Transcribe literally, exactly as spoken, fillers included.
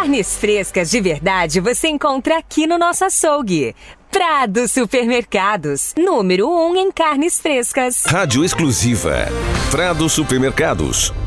Carnes frescas de verdade você encontra aqui no nosso açougue. Prado Supermercados, número um em carnes frescas. Rádio exclusiva. Prado Supermercados.